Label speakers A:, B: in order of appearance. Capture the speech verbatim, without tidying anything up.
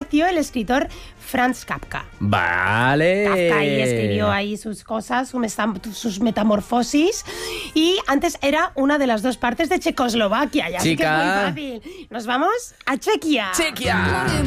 A: nació el escritor Franz Kafka.
B: Vale.
A: Kafka ahí escribió ahí sus cosas, sus metamorfosis. Y antes era una de las dos partes de Checoslovaquia. Ya sé que es muy fácil. Nos vamos a Chequia.
B: Chequia.